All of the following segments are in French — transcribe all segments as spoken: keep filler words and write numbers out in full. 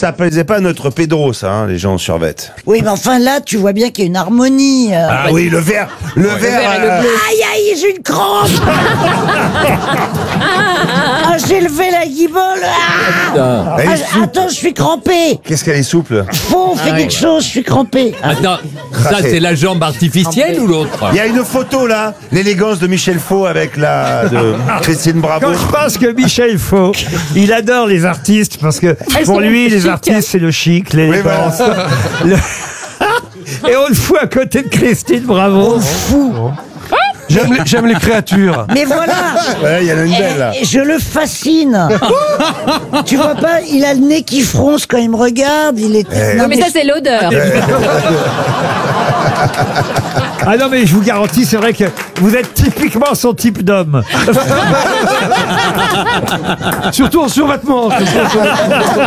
Ça plaisait pas à notre Pedro, ça, hein, les gens en survette. Oui, mais enfin là, tu vois bien qu'il y a une harmonie. euh. Ah oui, le vert, le Ouais, vert. le vert et le euh, bleu. Aïe, aïe, j'ai une crampe. Ah, j'ai levé la guibole. Ah, Elle est Ah, souple. attends, je suis crampé. Qu'est-ce qu'elle est souple. Faut, fais Ah, quelque ouais. chose, je suis crampé. Ah, Attends, ça c'est la jambe artificielle ou l'autre? Il y a une photo là, l'élégance de Michel Faux avec la de Christine Bravo. Quand je pense que Michel Faux, il adore les artistes parce que Elles pour sont lui, les chic. artistes, c'est le chic, l'élégance. Le- Et on le fout à côté de Christine Bravo. J'aime les, j'aime les créatures. Mais voilà. Ouais, il y en a une belle là. Eh, je le fascine. Tu vois pas, il a le nez qui fronce quand il me regarde. Il est. Non, mais ça, c'est l'odeur. Ah non, mais je vous garantis, c'est vrai que vous êtes typiquement son type d'homme. Surtout en survêtement. Surtout en survêtement.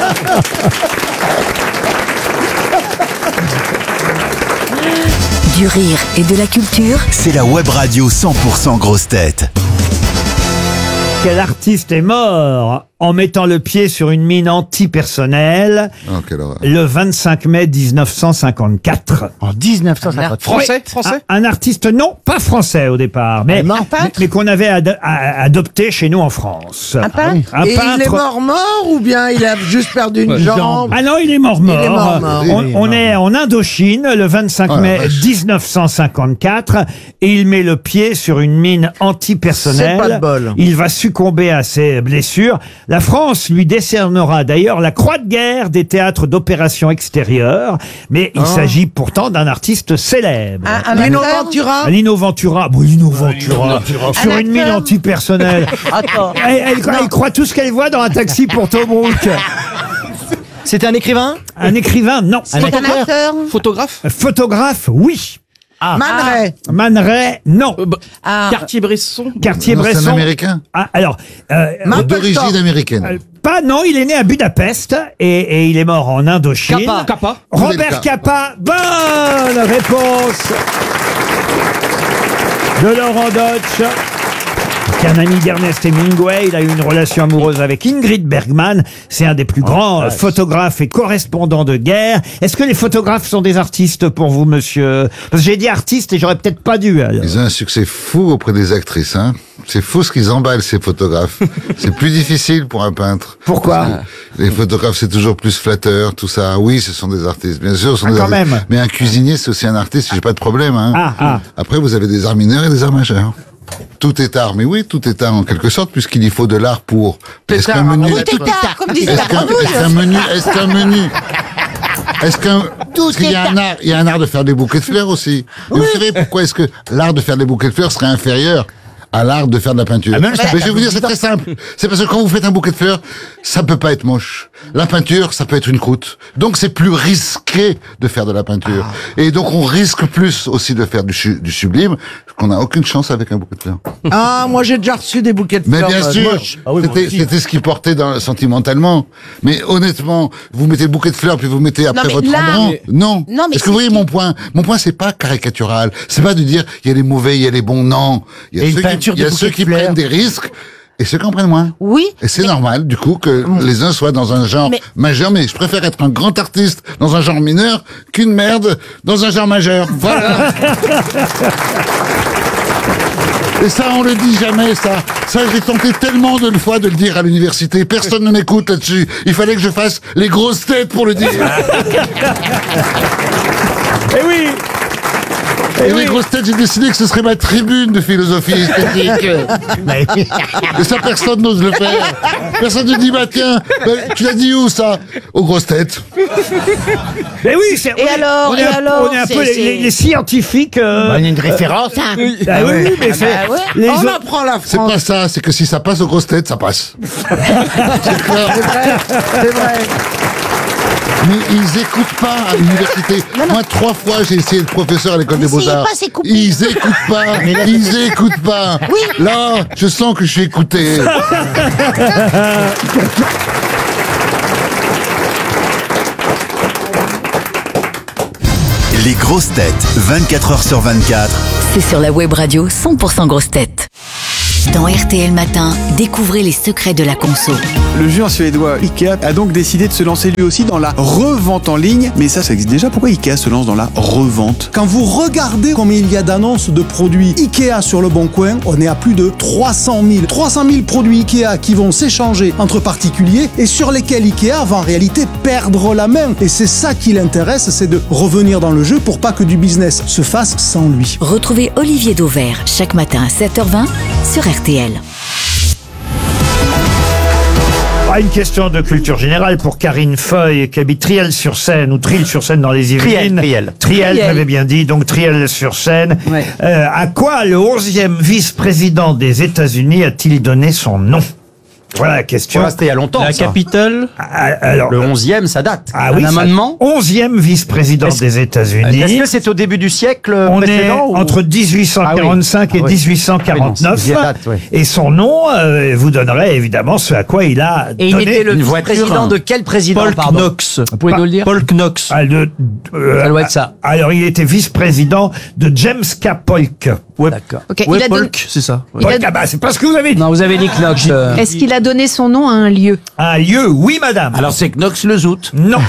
Du rire et de la culture. C'est la web radio cent pour cent grosse tête. Quel artiste est mort en mettant le pied sur une mine antipersonnelle Oh, quelle horreur. le vingt-cinq mai mille neuf cent cinquante-quatre? En dix-neuf cent cinquante. Français, français. Un, un artiste, non, pas français au départ, mais, Allemand. mais, mais qu'on avait ad- a- adopté chez nous en France. Un peintre. Un Et il est peintre. mort mort ou bien il a juste perdu une jambe? Ah non, il est mort mort. Il est mort, mort. On, Il est on mort. est en Indochine le vingt-cinq Oh la mai vache. mille neuf cent cinquante-quatre et il met le pied sur une mine antipersonnelle. C'est pas de bol. Il va succomber à ses blessures. La France lui décernera d'ailleurs la Croix de guerre des théâtres d'opérations extérieures, mais il s'agit pourtant d'un artiste célèbre. Un, un Lino Ventura? Lino Ventura, bon, Lino Ventura, sur Un une mine acteur antipersonnelle. Attends. Elle, elle- elle croit tout ce qu'elle voit dans un taxi pour Tobruk. C'était un écrivain? Un écrivain, non. Un acteur? acteur? Photographe. Photographe, oui. Ah. Man Ray. Man Ray, non. Euh, bah, Ah. Cartier-Bresson. Non, c'est un Cartier-Bresson. américain. Ah, alors, euh, D'origine euh, américaine. pas, non, il est né à Budapest et, et il est mort en Indochine. Kappa. Kappa. Robert Capa, bonne réponse de Laurent Deutsch. C'est un ami d'Ernest Hemingway. Il a eu une relation amoureuse avec Ingrid Bergman. C'est un des plus grands euh, photographes et correspondants de guerre. Est-ce que les photographes sont des artistes pour vous, monsieur? Parce que j'ai dit artiste et j'aurais peut-être pas dû. alors. Ils ont un succès fou auprès des actrices, hein. C'est fou ce qu'ils emballent, ces photographes. C'est plus difficile pour un peintre. Pourquoi? Les photographes, c'est toujours plus flatteur, tout ça. Oui, ce sont des artistes, bien sûr. Ce sont Ah, des quand artistes. même. Mais un cuisinier, c'est aussi un artiste, j'ai pas de problème, hein. Ah, ah. Après, vous avez des arts mineurs et des arts majeurs. Tout est art, mais oui, tout est art en quelque sorte, puisqu'il y faut de l'art pour. Est-ce qu'un menu, Oui, t'es tard, comme disait est-ce la qu'un, grenouille. est-ce qu'un menu, est-ce qu'un menu, est-ce qu'un, Tout parce qu'il y a est un art, il y a un art de faire des bouquets de fleurs aussi. Et vous savez pourquoi est-ce que l'art de faire des bouquets de fleurs serait inférieur à l'art de faire de la peinture? Ah, même ça, Mais je vais vous dire, c'est très simple. C'est parce que quand vous faites un bouquet de fleurs, ça peut pas être moche. La peinture, ça peut être une croûte. Donc c'est plus risqué de faire de la peinture. Et donc on risque plus aussi de faire du, su- du sublime, qu'on n'a aucune chance avec un bouquet de fleurs. Ah, moi j'ai déjà reçu des bouquets de Mais fleurs. bien euh, sûr, moches. Ah oui, moi c'était, aussi. c'était ce qui portait dans, sentimentalement. Mais honnêtement, vous mettez le bouquet de fleurs puis vous mettez après mais votre là- rembrandt. Non. Non, mais Est-ce que c'est vous voyez ce qui- mon point? Mon point, c'est pas caricatural. C'est pas de dire il y a les mauvais, il y a les bons. Non. Il y a Et une ceux peinture qui, il y de a ceux bouquet qui de fleurs. prennent des risques et ceux qui en prennent moins. Oui. Et c'est normal, du coup, que les uns soient dans un genre Mais- majeur, mais je préfère être un grand artiste dans un genre mineur qu'une merde dans un genre majeur. Voilà. Et ça, on le dit jamais, ça. Ça, j'ai tenté tellement de fois de le dire à l'université. Personne ne m'écoute là-dessus. Il fallait que je fasse les grosses têtes pour le dire. Eh oui. Et les grosses têtes, j'ai décidé que ce serait ma tribune de philosophie esthétique. Et ça, personne n'ose le faire. Personne ne dit, bah tiens, bah, tu l'as dit où, ça? Aux grosses têtes. Mais oui, c'est. Et on est- alors, on est et un, alors, on est un c'est- peu les, c'est- les- les scientifiques. euh, On a une référence. ah oui, oui, mais c'est. bah ouais. les On autres- apprend la C'est France. pas ça, c'est que si ça passe aux grosses têtes, ça passe. C'est clair. C'est vrai. Mais ils écoutent pas à l'université. Moi, trois fois, j'ai essayé de professeur à l'école des N'essayez Beaux-Arts. pas, c'est coupé. Ils écoutent pas. Ils écoutent pas. Oui. Là, je sens que je suis écouté. Les grosses têtes, vingt-quatre heures sur vingt-quatre. C'est sur la web radio cent pour cent grosse tête. Dans R T L Matin, découvrez les secrets de la conso. Le géant suédois Ikea a donc décidé de se lancer lui aussi dans la revente en ligne. Mais ça, ça existe déjà. Pourquoi Ikea se lance dans la revente? Quand vous regardez combien il y a d'annonces de produits Ikea sur le Bon Coin, on est à plus de trois cent mille. trois cent mille produits Ikea qui vont s'échanger entre particuliers et sur lesquels Ikea va en réalité perdre la main. Et c'est ça qui l'intéresse, c'est de revenir dans le jeu pour pas que du business se fasse sans lui. Retrouvez Olivier Dauvert chaque matin à sept heures vingt sur R T L. Ah, une question de culture générale pour Karine Feuille, qui habite Triel-sur-Seine, ou Triel-sur-Seine dans les Yvelines. Triel, Triel. Triel, Triel. j'avais bien dit, donc Triel-sur-Seine. Ouais. Euh, à quoi le onzième vice-président des États-Unis a-t-il donné son nom? Voilà la question. C'était il y a longtemps. La ça. Capitole. Ah, alors, Le onzième, ça date. ah Un oui, ça- amendement. onzième vice-président Est-ce- des États-Unis. Est-ce que c'est au début du siècle On est précédent ou- entre dix-huit cent quarante-cinq Ah oui. et Ah oui. dix-huit cent quarante-neuf. Ah oui, non, c'est- date, oui. Et son nom euh, vous donnerait évidemment ce à quoi il a Et il donné était le une voiture. président de quel président, Paul pardon Knox. Vous pouvez Pa- nous le dire Paul Knox. Ah, de- euh, Ça doit être ça. Alors, il était vice-président de James K. Polk. Ouais. D'accord. Ok, Ouais, il a don- Polk, c'est ça. Ouais. Polk, ah bah, c'est pas ce que vous avez dit. Non, vous avez dit Knox. euh, Est-ce qu'il a donné son nom à un lieu? Un lieu, oui, madame. Alors c'est Knox le Zout. Non.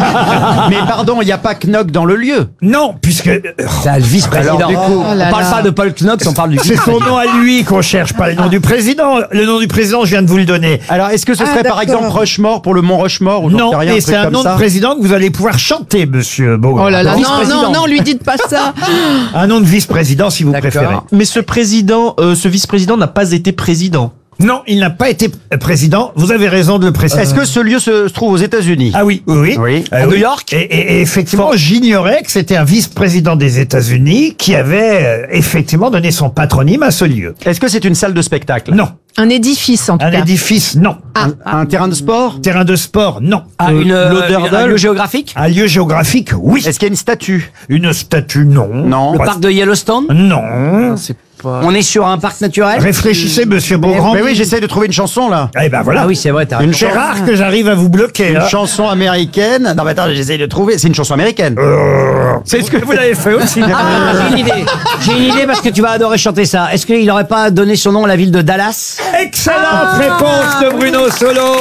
Mais pardon, il n'y a pas Knox dans le lieu. Non, puisque euh, C'est un vice-président. Alors, du coup- Oh là on parle là. pas de Paul Knox, on parle du c'est son nom à lui qu'on cherche, pas le nom du président. Le nom du président, je viens de vous le donner. Alors, est-ce que ce Ah, serait par d'accord. exemple Rushmore pour le Mont Rushmore ou j'en Non, sais rien, et truc c'est un comme nom ça de président que vous allez pouvoir chanter, monsieur Beaugrand. Oh là là, non, vice-président. non, non, lui dites pas ça. Un nom de vice-président, si vous D'accord. préférez. Mais ce président, euh, ce vice-président n'a pas été président. Non, il n'a pas été président. Vous avez raison de le préciser. Est-ce que ce lieu se, se trouve aux États-Unis? Ah oui, oui, oui. Oui. Euh, À New oui. York? Et, et- et effectivement, j'ignorais que c'était un vice-président des États-Unis qui avait euh, effectivement donné son patronyme à ce lieu. Est-ce que c'est une salle de spectacle? Non. Un édifice, en tout Un cas. édifice, non. Ah, Un, un terrain de sport? Terrain de sport, non. Ah, une, euh, l'odeur un d'Oeil. lieu géographique? Un lieu géographique, oui. Est-ce qu'il y a une statue? Une statue, non. Non. Pas- Le parc de Yellowstone? Non. C'est pas. On est sur un parc naturel? Réfléchissez, monsieur Beaugrand. Mais oui, j'essaie de trouver une chanson là. Eh ben voilà. Ah oui, c'est vrai, t'as Une raison. C'est rare que j'arrive à vous bloquer. Une hein. chanson américaine. Non, mais attends, j'essaie de trouver. C'est une chanson américaine. Euh, C'est ce que vous l'avez fait aussi. Ah, j'ai une idée. J'ai une idée parce que tu vas adorer chanter ça. Est-ce qu'il n'aurait pas donné son nom à la ville de Dallas? Excellente réponse de Bruno Solo.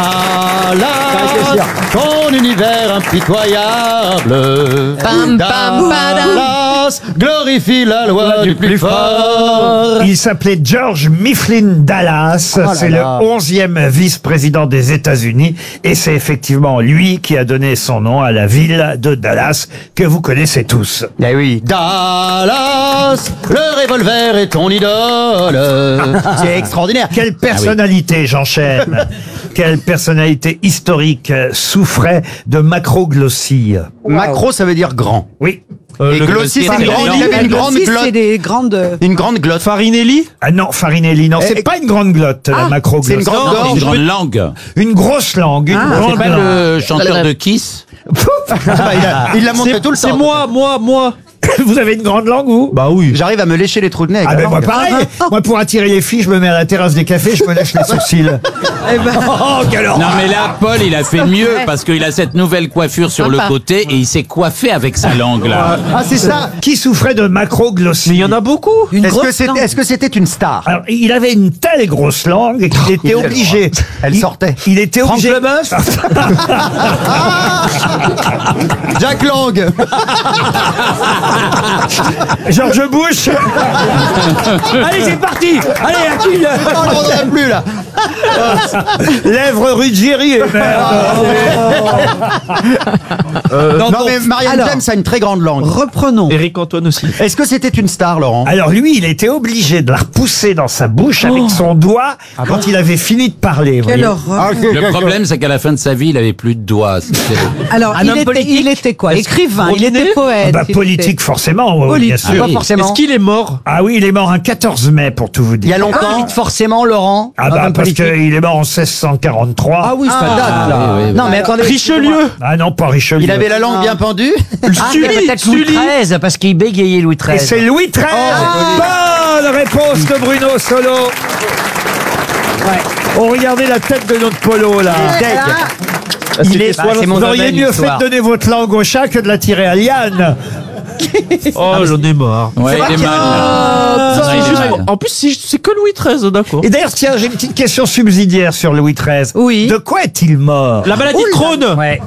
Dallas, ton univers impitoyable. Pam, pam, padam. Dallas, glorifie la loi du plus fort. Il s'appelait George Mifflin Dallas. Oh là c'est là. le onzième vice-président des États-Unis. Et c'est effectivement lui qui a donné son nom à la ville de Dallas que vous connaissez tous. Eh oui. Dallas, le revolver est ton idole. C'est extraordinaire. Quelle personnalité, j'enchaîne. Quelle personnalité historique euh, souffrait de macroglossie. Macro, ça veut dire grand. Oui. Euh, Et le glossie, glossie, c'est une grande, il avait une grande C'est glotte. des grandes. Une grande glotte. Farinelli. Ah non, Farinelli, non, c'est Eh, pas une grande glotte, la macroglotte. c'est une grande Non, gorge. Une grande langue. Une grosse langue, une Ah, grande C'est pas langue. le chanteur de Kiss. Ah bah, il a- il l'a montré C'est tout le temps. c'est moi, moi, moi. Vous avez une grande langue, vous Bah oui. J'arrive à me lécher les trous de nez. avec Ah la ben moi langue. pareil, moi pour attirer les filles, je me mets à la terrasse des cafés, je me lèche les sourcils. Oh, quelle horreur. Non mais là, Paul, il a fait mieux parce qu'il a cette nouvelle coiffure sur le Sympa. côté et il s'est coiffé avec sa langue là. Ah, c'est ça. Qui souffrait de macroglossie? Mais il y en a beaucoup. Est-ce que c'était est-ce que c'était une star? Alors, il avait une telle grosse langue qu'il était obligé. Elle il- sortait. Il était Franck obligé. Leboeuf Jack Lang. George Bush. Allez, c'est parti. Allez, à qui le- On ne rendrait plus là. Lèvres Ruggieri, et merde. non, mais Marianne alors- James a une très grande langue. Reprenons. Éric Antoine aussi. Est-ce que c'était une star, Laurent? Alors lui, il était obligé de la repousser dans sa bouche avec son doigt quand il avait fini de parler. vous Quelle voyez. horreur. Le problème, c'est qu'à la fin de sa vie, il avait plus de doigts. C'était- Alors, Un il homme était, politique il était quoi? Écrivain, il Robinet était poète. Ah bah, il politique, était- forcément, oui, Politique. bien sûr. Pas forcément. Est-ce qu'il est mort? Ah oui, il est mort un quatorze mai, pour tout vous Il y dire. a longtemps? Forcément, Laurent. Ah bah, parce qu'il est mort en seize cent quarante-trois. Ah oui, ça date là. oui, oui, oui. Non, mais attendez. Richelieu. Ah non, pas Richelieu. Il avait la langue bien pendue. Ah, c'est peut-être Louis treize, parce qu'il bégayait Louis Et treize. c'est Louis treize. Bonne réponse de Bruno Solo. Oh, regardez la tête de notre polo, là. Il est deg. Il est, Bah, c'est mon vous auriez domaine, mieux fait l'histoire. de donner votre langue au chat que de la tirer à Liane. Oh, j'en ai marre. Ouais, il est mal. Ah, là. ça, Non, c'est il est juste mal. pour- En plus, c'est c'est que Louis treize, d'accord. Et d'ailleurs, tiens, j'ai une petite question subsidiaire sur Louis treize. Oui. De quoi est-il mort? La maladie de Crohn. Ouais.